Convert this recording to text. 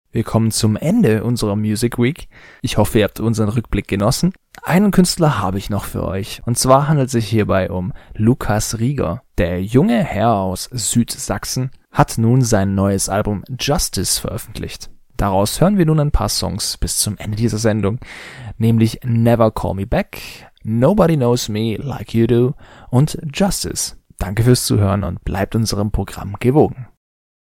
Wir kommen zum Ende unserer Music Week. Ich hoffe, ihr habt unseren Rückblick genossen. Einen Künstler habe ich noch für euch. Und zwar handelt es sich hierbei um Lukas Rieger. Der junge Herr aus Südsachsen hat nun sein neues Album Justice veröffentlicht. Daraus hören wir nun ein paar Songs bis zum Ende dieser Sendung, nämlich Never Call Me Back, Nobody Knows Me Like You Do und Justice. Danke fürs Zuhören und bleibt unserem Programm gewogen.